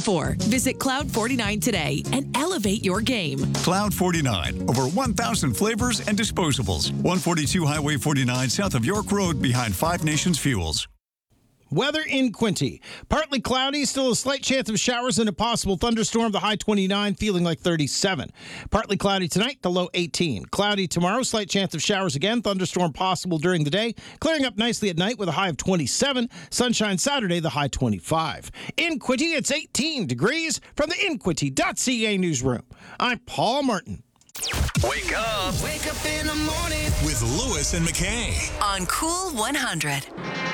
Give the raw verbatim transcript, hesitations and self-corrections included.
before. Visit Cloud forty-nine today and elevate your game. Cloud forty-nine, over one thousand flavors and disposables. one forty-two Highway forty-nine south of York Road behind Five Nations Fuels. Weather in Quincy. Partly cloudy, still a slight chance of showers and a possible thunderstorm. The high twenty-nine, feeling like thirty-seven. Partly cloudy tonight, the low eighteen. Cloudy tomorrow, slight chance of showers again. Thunderstorm possible during the day. Clearing up nicely at night with a high of twenty-seven. Sunshine Saturday, the high twenty-five. In Quincy, it's eighteen degrees from the inquinty dot c a newsroom. I'm Paul Martin. Wake up. Wake up in the morning With Lewis and McKay. On Cool one hundred.